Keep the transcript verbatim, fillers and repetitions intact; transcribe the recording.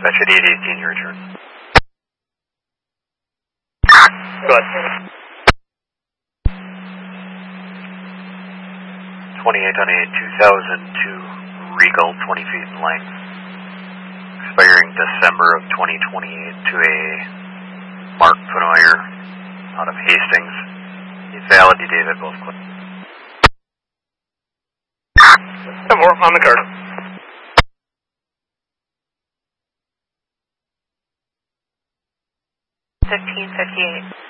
Dispatch at eight eighteen, your return. Go ahead. twenty-eight on a two thousand two Regal, twenty feet in length. Expiring December of twenty twenty-eight to a Mark Punoyer out of Hastings. He's valid, you David, both clear. Ten more on the card. fifteen fifty-eight.